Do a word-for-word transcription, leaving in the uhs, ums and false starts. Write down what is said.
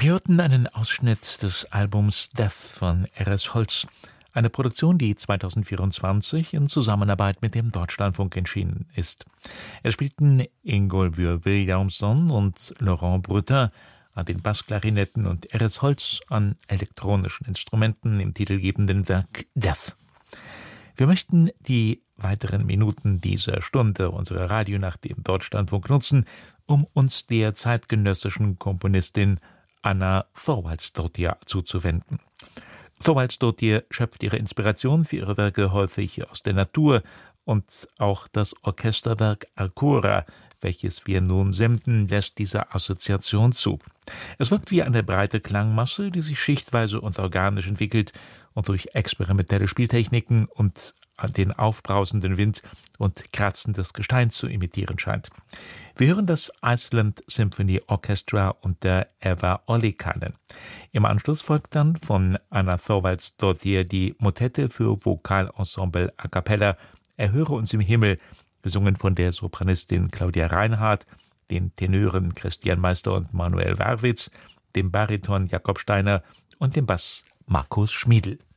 Wir hörten einen Ausschnitt des Albums Death von R S Holz, eine Produktion, die zweitausendvierundzwanzig in Zusammenarbeit mit dem Deutschlandfunk erschienen ist. Es spielten Ingólfur Williamson und Laurent Brütter an den Bassklarinetten und R S Holz an elektronischen Instrumenten im titelgebenden Werk Death. Wir möchten die weiteren Minuten dieser Stunde unserer Radionacht im Deutschlandfunk nutzen, um uns der zeitgenössischen Komponistin Anna Þorvaldsdóttir zuzuwenden. Þorvaldsdóttir schöpft ihre Inspiration für ihre Werke häufig aus der Natur, und auch das Orchesterwerk Alcora, welches wir nun senden, lässt dieser Assoziation zu. Es wirkt wie eine breite Klangmasse, die sich schichtweise und organisch entwickelt und durch experimentelle Spieltechniken und den aufbrausenden Wind und kratzendes Gestein zu imitieren scheint. Wir hören das Iceland Symphony Orchestra unter Eva Ollikainen. Im Anschluss folgt dann von Anna Þorvaldsdóttir die Motette für Vokalensemble a cappella Erhöre uns im Himmel, gesungen von der Sopranistin Claudia Reinhardt, den Tenören Christian Meister und Manuel Warwitz, dem Bariton Jakob Steiner und dem Bass Markus Schmiedl.